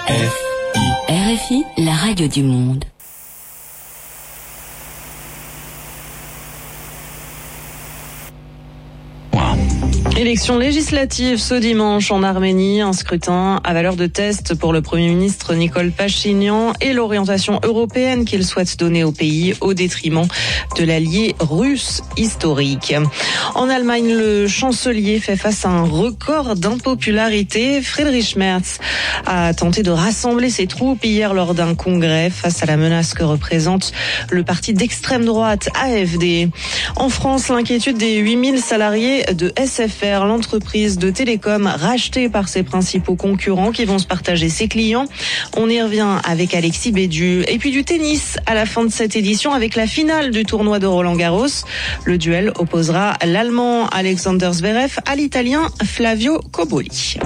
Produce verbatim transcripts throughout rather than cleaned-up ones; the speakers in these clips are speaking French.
R F I, la radio du monde. Élection législative ce dimanche en Arménie, un scrutin à valeur de test pour le Premier ministre Nikol Pachinian et l'orientation européenne qu'il souhaite donner au pays au détriment de l'allié russe historique. En Allemagne, le chancelier fait face à un record d'impopularité. Friedrich Merz a tenté de rassembler ses troupes hier lors d'un congrès face à la menace que représente le parti d'extrême droite A F D. En France, l'inquiétude des huit mille salariés de S F R, l'entreprise de télécom rachetée par ses principaux concurrents qui vont se partager ses clients. On y revient avec Alexis Bédu. Et puis du tennis à la fin de cette édition avec la finale du tournoi de Roland-Garros. Le duel opposera l'Allemand Alexander Zverev à l'Italien Flavio Cobolli.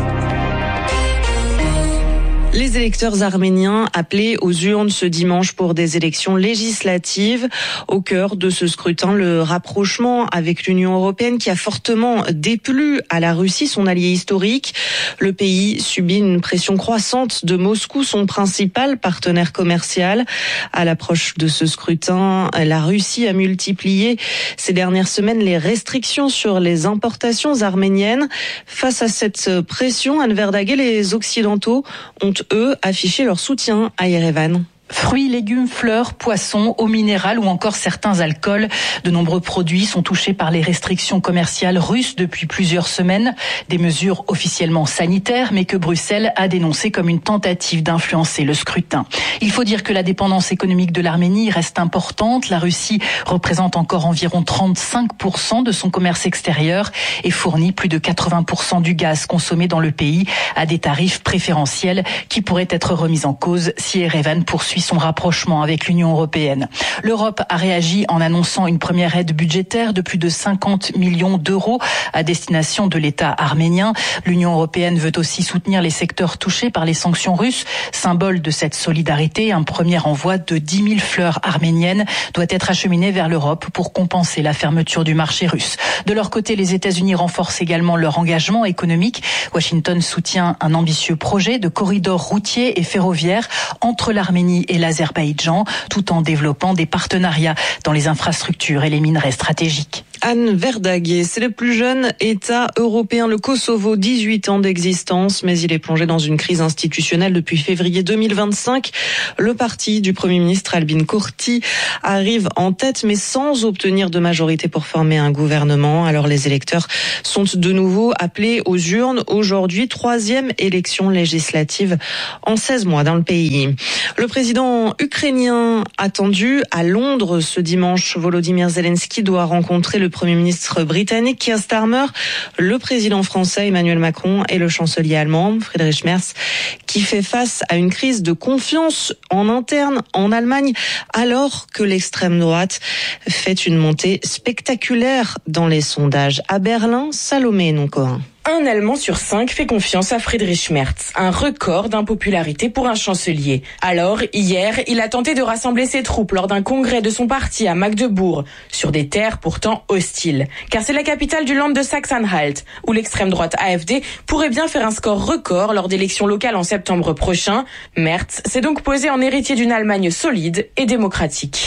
Les électeurs arméniens appelés aux urnes ce dimanche pour des élections législatives. Au cœur de ce scrutin, le rapprochement avec l'Union européenne qui a fortement déplu à la Russie, son allié historique. Le pays subit une pression croissante de Moscou, son principal partenaire commercial. À l'approche de ce scrutin, la Russie a multiplié ces dernières semaines les restrictions sur les importations arméniennes. Face à cette pression, Anne Verdaguet, les Occidentaux ont eux, afficher leur soutien à Yerevan. Fruits, légumes, fleurs, poissons, eau minérale ou encore certains alcools. De nombreux produits sont touchés par les restrictions commerciales russes depuis plusieurs semaines. Des mesures officiellement sanitaires, mais que Bruxelles a dénoncées comme une tentative d'influencer le scrutin. Il faut dire que la dépendance économique de l'Arménie reste importante. La Russie représente encore environ trente-cinq pour cent de son commerce extérieur et fournit plus de quatre-vingts pour cent du gaz consommé dans le pays à des tarifs préférentiels qui pourraient être remis en cause si Yerevan poursuit son rapprochement avec l'Union européenne. L'Europe a réagi en annonçant une première aide budgétaire de plus de cinquante millions d'euros à destination de l'État arménien. L'Union européenne veut aussi soutenir les secteurs touchés par les sanctions russes. Symbole de cette solidarité, un premier envoi de dix mille fleurs arméniennes doit être acheminé vers l'Europe pour compenser la fermeture du marché russe. De leur côté, les États-Unis renforcent également leur engagement économique. Washington soutient un ambitieux projet de corridor routier et ferroviaire entre l'Arménie et l'Azerbaïdjan, tout en développant des partenariats dans les infrastructures et les minerais stratégiques. Anne Verdaguet, c'est le plus jeune État européen, le Kosovo, dix-huit ans d'existence, mais il est plongé dans une crise institutionnelle depuis février deux mille vingt-cinq. Le parti du Premier ministre Albin Kurti arrive en tête, mais sans obtenir de majorité pour former un gouvernement. Alors les électeurs sont de nouveau appelés aux urnes. Aujourd'hui, troisième élection législative en seize mois dans le pays. Le président ukrainien attendu à Londres ce dimanche, Volodymyr Zelensky doit rencontrer le Premier ministre britannique Keir Starmer, le président français Emmanuel Macron et le chancelier allemand Friedrich Merz, qui fait face à une crise de confiance en interne en Allemagne, alors que l'extrême droite fait une montée spectaculaire dans les sondages. À Berlin, Salomé Noncoin. Un Allemand sur cinq fait confiance à Friedrich Merz, un record d'impopularité pour un chancelier. Alors, hier, il a tenté de rassembler ses troupes lors d'un congrès de son parti à Magdebourg, sur des terres pourtant hostiles. Car c'est la capitale du Land de Saxe-Anhalt, où l'extrême droite A F D pourrait bien faire un score record lors d'élections locales en septembre prochain. Merz s'est donc posé en héritier d'une Allemagne solide et démocratique.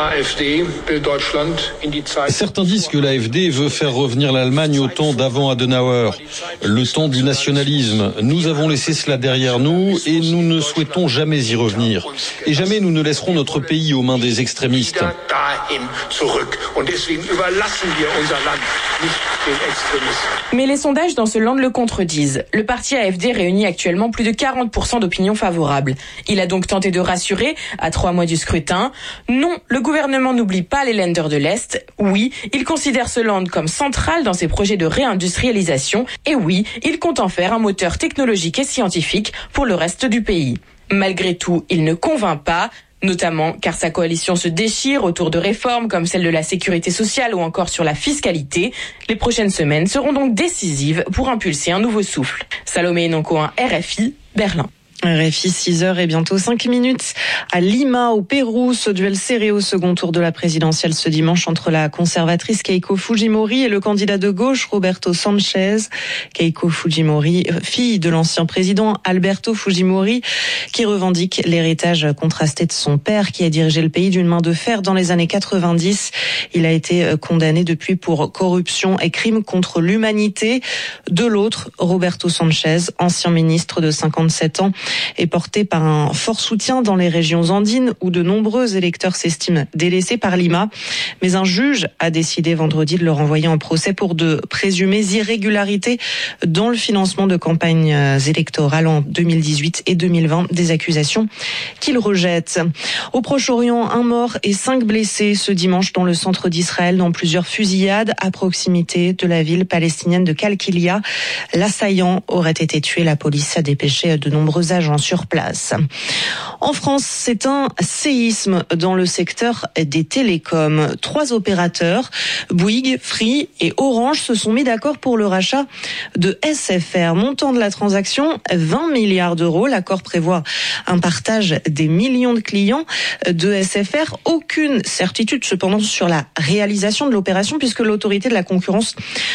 Certains disent que l'A F D veut faire revenir l'Allemagne au temps d'avant Adenauer. Le temps du nationalisme. Nous avons laissé cela derrière nous et nous ne souhaitons jamais y revenir. Et jamais nous ne laisserons notre pays aux mains des extrémistes. Mais les sondages dans ce land le contredisent. Le parti A F D réunit actuellement plus de quarante pour cent d'opinion favorable. Il a donc tenté de rassurer, à trois mois du scrutin. Non, le gouvernement n'oublie pas les Länder de l'Est. Oui, il considère ce land comme central dans ses projets de réindustrialisation. Et oui, il compte en faire un moteur technologique et scientifique pour le reste du pays. Malgré tout, il ne convainc pas, notamment car sa coalition se déchire autour de réformes comme celle de la sécurité sociale ou encore sur la fiscalité. Les prochaines semaines seront donc décisives pour impulser un nouveau souffle. Salomé Noncoin, R F I, Berlin. R F I, six heures et bientôt cinq minutes. À Lima, au Pérou, ce duel serré au second tour de la présidentielle ce dimanche entre la conservatrice Keiko Fujimori et le candidat de gauche Roberto Sanchez. Keiko Fujimori, fille de l'ancien président Alberto Fujimori, qui revendique l'héritage contrasté de son père, qui a dirigé le pays d'une main de fer dans les années quatre-vingt-dix. Il a été condamné depuis pour corruption et crimes contre l'humanité. De l'autre, Roberto Sanchez, ancien ministre de cinquante-sept ans, est porté par un fort soutien dans les régions andines où de nombreux électeurs s'estiment délaissés par Lima. Mais un juge a décidé vendredi de le renvoyer en procès pour de présumées irrégularités dans le financement de campagnes électorales en deux mille dix-huit et deux mille vingt, des accusations qu'il rejette. Au Proche-Orient, un mort et cinq blessés ce dimanche dans le centre d'Israël dans plusieurs fusillades à proximité de la ville palestinienne de Kalkilia. L'assaillant aurait été tué. La police a dépêché de nombreux agents sur place. En France, c'est un séisme dans le secteur des télécoms. Trois opérateurs, Bouygues, Free et Orange, se sont mis d'accord pour le rachat de S F R. Montant de la transaction, vingt milliards d'euros. L'accord prévoit un partage des millions de clients de S F R. Aucune certitude cependant sur la réalisation de l'opération puisque l'autorité de la concurrence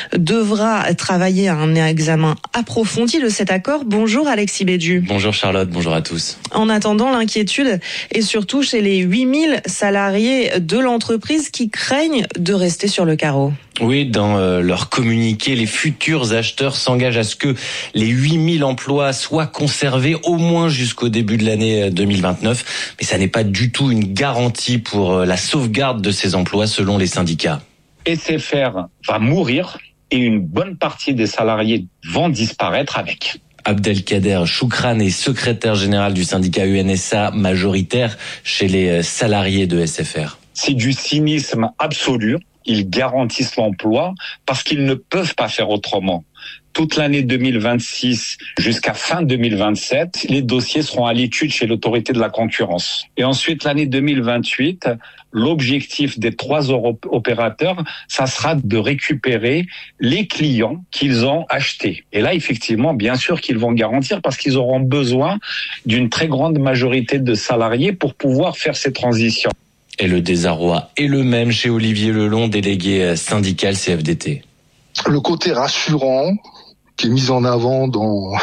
devra travailler à un examen approfondi de cet accord. Bonjour Alexis Bédu. Bonjour Charlotte, bonjour à tous. En attendant, l'inquiétude est surtout chez les huit mille salariés de l'entreprise qui craignent de rester sur le carreau. Oui, dans euh, leur communiqué, les futurs acheteurs s'engagent à ce que les huit mille emplois soient conservés au moins jusqu'au début de l'année deux mille vingt-neuf. Mais ça n'est pas du tout une garantie pour euh, la sauvegarde de ces emplois selon les syndicats. S F R va mourir et une bonne partie des salariés vont disparaître avec. Abdelkader Choukran est secrétaire général du syndicat U N S A majoritaire chez les salariés de S F R. C'est du cynisme absolu. Ils garantissent l'emploi parce qu'ils ne peuvent pas faire autrement. Toute l'année deux mille vingt-six jusqu'à fin deux mille vingt-sept, les dossiers seront à l'étude chez l'autorité de la concurrence. Et ensuite, l'année deux mille vingt-huit, l'objectif des trois opérateurs, ça sera de récupérer les clients qu'ils ont achetés. Et là, effectivement, bien sûr qu'ils vont garantir parce qu'ils auront besoin d'une très grande majorité de salariés pour pouvoir faire ces transitions. Et le désarroi est le même chez Olivier Lelon, délégué syndical C F D T. Le côté rassurant qui est mis en avant dans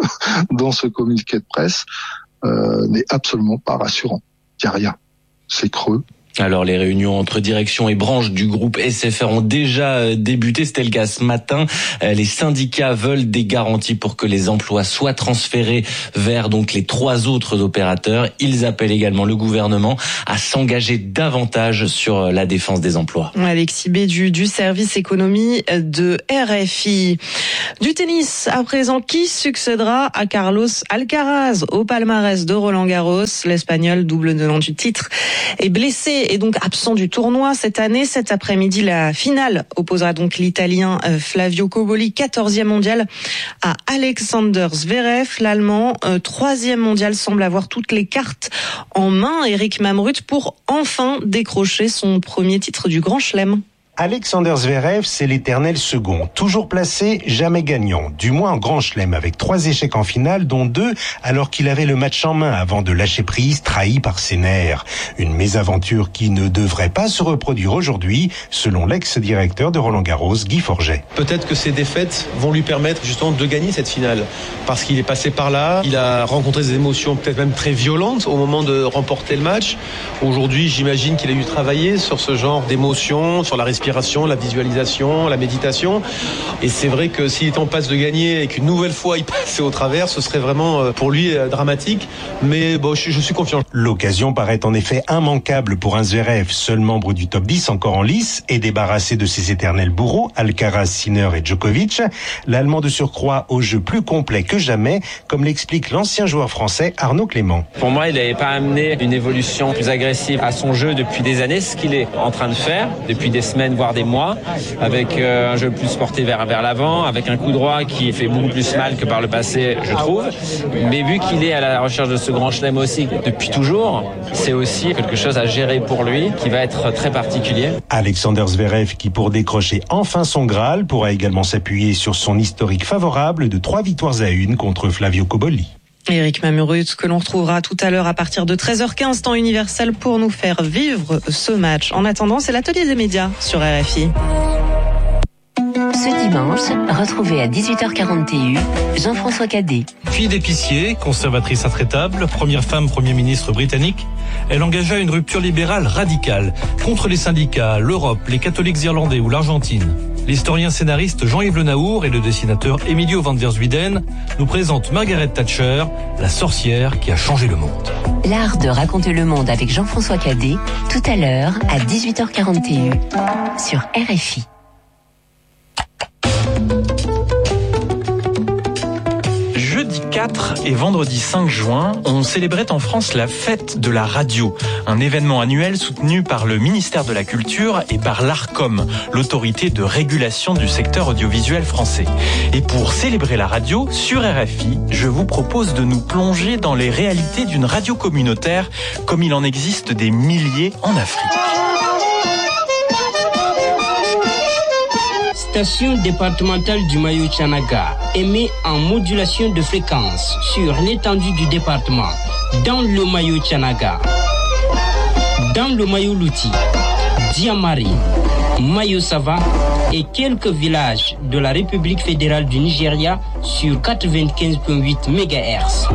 dans ce communiqué de presse euh, n'est absolument pas rassurant. Il n'y a rien. C'est creux. Alors les réunions entre direction et branches du groupe S F R ont déjà débuté, c'était le cas ce matin. Les syndicats veulent des garanties pour que les emplois soient transférés vers donc les trois autres opérateurs. Ils appellent également le gouvernement à s'engager davantage sur la défense des emplois. Alexis Bédu du service économie de R F I. Du tennis à présent, qui succédera à Carlos Alcaraz au palmarès de Roland-Garros? L'Espagnol, double tenant du titre, est blessé et donc absent du tournoi cette année. Cet après-midi, la finale opposera donc l'Italien Flavio Cobolli, quatorzième mondial, à Alexander Zverev. L'Allemand, troisième mondial, semble avoir toutes les cartes en main. Eric Mamrut pour enfin décrocher son premier titre du Grand Chelem. Alexander Zverev, c'est l'éternel second. Toujours placé, jamais gagnant. Du moins en Grand Chelem, avec trois échecs en finale, dont deux alors qu'il avait le match en main avant de lâcher prise, trahi par ses nerfs. Une mésaventure qui ne devrait pas se reproduire aujourd'hui, selon l'ex-directeur de Roland-Garros, Guy Forget. Peut-être que ces défaites vont lui permettre justement de gagner cette finale. Parce qu'il est passé par là, il a rencontré des émotions peut-être même très violentes au moment de remporter le match. Aujourd'hui, j'imagine qu'il a dû travailler sur ce genre d'émotions, sur la respiration, la visualisation, la méditation. Et c'est vrai que s'il est en passe de gagner et qu'une nouvelle fois il passait au travers, ce serait vraiment pour lui dramatique. Mais bon, je, je suis confiant. L'occasion paraît en effet immanquable pour un Zverev, seul membre du top dix encore en lice et débarrassé de ses éternels bourreaux, Alcaraz, Sinner et Djokovic. L'Allemand de surcroît au jeu plus complet que jamais, comme l'explique l'ancien joueur français Arnaud Clément. Pour moi, il n'avait pas amené une évolution plus agressive à son jeu depuis des années, ce qu'il est en train de faire depuis des semaines, voire des mois, avec euh, un jeu plus porté vers, vers l'avant, avec un coup droit qui fait beaucoup plus mal que par le passé, je trouve. Mais vu qu'il est à la recherche de ce grand chelem aussi depuis toujours, c'est aussi quelque chose à gérer pour lui qui va être très particulier. Alexander Zverev qui, pour décrocher enfin son Graal, pourra également s'appuyer sur son historique favorable de trois victoires à une contre Flavio Cobolli. Éric Mamurut, que l'on retrouvera tout à l'heure à partir de treize heures quinze, temps universel, pour nous faire vivre ce match. En attendant, c'est l'atelier des médias sur R F I. Ce dimanche, retrouvez à dix-huit heures quarante et un Jean-François Cadet. Fille d'épicier, conservatrice intraitable, première femme Premier ministre britannique, elle engagea une rupture libérale radicale contre les syndicats, l'Europe, les catholiques irlandais ou l'Argentine. L'historien scénariste Jean-Yves Le Naour et le dessinateur Emilio van der Zuyden nous présentent Margaret Thatcher, la sorcière qui a changé le monde. L'art de raconter le monde avec Jean-François Cadet, tout à l'heure à dix-huit heures quarante et un sur R F I. Jeudi quatre et vendredi cinq juin, on célébrait en France la fête de la radio, un événement annuel soutenu par le ministère de la Culture et par l'ARCOM, l'autorité de régulation du secteur audiovisuel français. Et pour célébrer la radio, sur R F I, je vous propose de nous plonger dans les réalités d'une radio communautaire, comme il en existe des milliers en Afrique. Station départementale du Mayo-Tchanaga émet en modulation de fréquence sur l'étendue du département dans le Mayo-Tchanaga, dans le Mayo-Louti, Diamari, Mayo-Sava et quelques villages de la République fédérale du Nigeria sur quatre-vingt-quinze virgule huit mégahertz.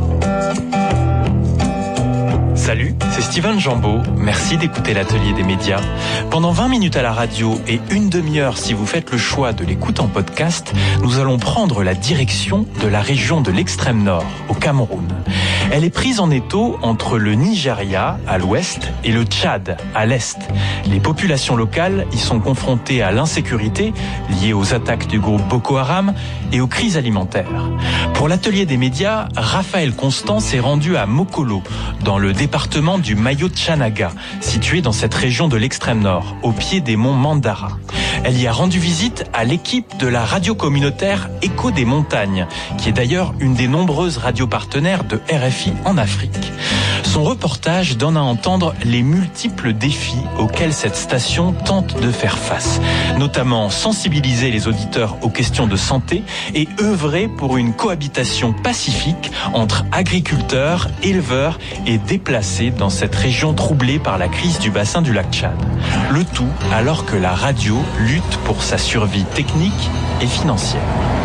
Salut, c'est Steven Jambeau. Merci d'écouter l'atelier des médias. Pendant vingt minutes à la radio et une demi-heure si vous faites le choix de l'écoute en podcast, nous allons prendre la direction de la région de l'extrême nord, au Cameroun. Elle est prise en étau entre le Nigeria, à l'ouest, et le Tchad, à l'est. Les populations locales y sont confrontées à l'insécurité, liée aux attaques du groupe Boko Haram, et aux crises alimentaires. Pour l'atelier des médias, Raphaël Constant s'est rendu à Mokolo, dans le département du Mayo-Tchanaga, situé dans cette région de l'extrême nord, au pied des monts Mandara. Elle y a rendu visite à l'équipe de la radio communautaire Écho des montagnes, qui est d'ailleurs une des nombreuses radios partenaires de R F I en Afrique. Son reportage donne à entendre les multiples défis auxquels cette station tente de faire face, notamment sensibiliser les auditeurs aux questions de santé et œuvrer pour une cohabitation pacifique entre agriculteurs, éleveurs et déplacés dans cette région troublée par la crise du bassin du lac Tchad. Le tout alors que la radio lutte pour sa survie technique et financière.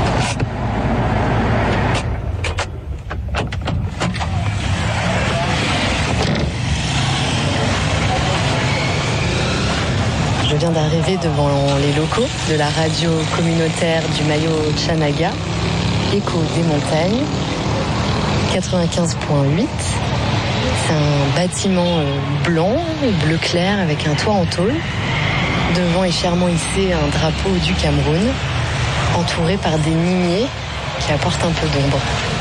Je viens d'arriver devant les locaux de la radio communautaire du Mayo-Tchanaga, Écho des montagnes, quatre-vingt-quinze virgule huit. C'est un bâtiment blanc, bleu clair, avec un toit en tôle. Devant est fièrement hissé un drapeau du Cameroun, entouré par des miniers qui apportent un peu d'ombre.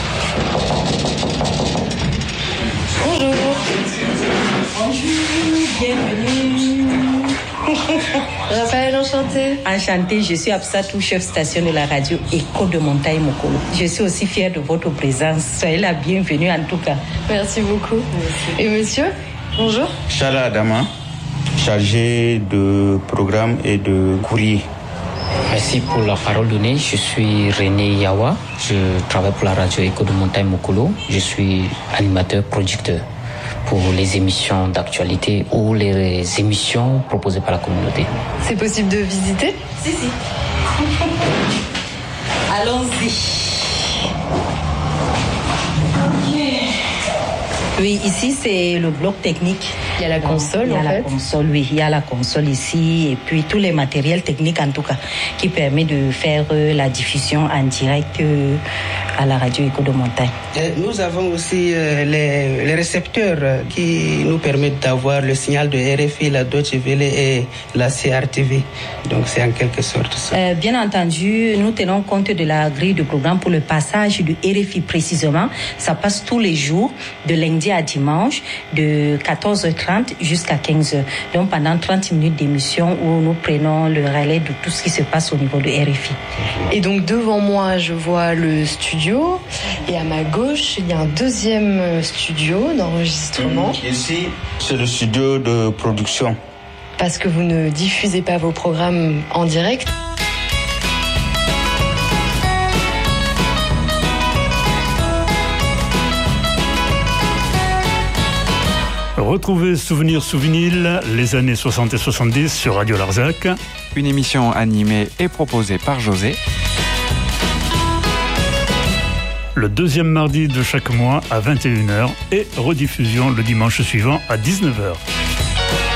Bonjour. Bonjour, bienvenue. Raphaël, enchanté. Enchantée, je suis Absatou, chef station de la radio Écho de Montagne Mokolo. Je suis aussi fière de votre présence. Soyez la bienvenue en tout cas. Merci beaucoup. Merci. Et monsieur, bonjour. Chala Adama, chargé de programme et de courrier. Merci pour la parole donnée. Je suis René Yawa. Je travaille pour la radio Écho de Montagne Mokolo. Je suis animateur, producteur pour les émissions d'actualité ou les émissions proposées par la communauté. C'est possible de visiter ? Si, si. Allons-y. Oui, ici c'est le bloc technique. Il y a la console, il y a en la fait. console, oui, il y a la console ici et puis tous les matériels techniques en tout cas qui permet de faire la diffusion en direct à la radio Écho de Montagne. Et nous avons aussi euh, les, les récepteurs qui nous permettent d'avoir le signal de R F I, la Deutsche Welle et la C R T V. Donc c'est en quelque sorte ça. Euh, bien entendu, nous tenons compte de la grille de programme pour le passage du R F I précisément. Ça passe tous les jours, de lundi à dimanche, de quatorze heures trente jusqu'à quinze heures. Donc pendant trente minutes d'émission où nous prenons le relais de tout ce qui se passe au niveau de R F I. Et donc devant moi, je vois le studio et à ma gauche, il y a un deuxième studio d'enregistrement. Ici, c'est le studio de production. Parce que vous ne diffusez pas vos programmes en direct. Retrouvez Souvenirs Souvenir, les années soixante et soixante-dix sur Radio Larzac. Une émission animée et proposée par José. Le deuxième mardi de chaque mois à vingt et une heures et rediffusion le dimanche suivant à dix-neuf heures.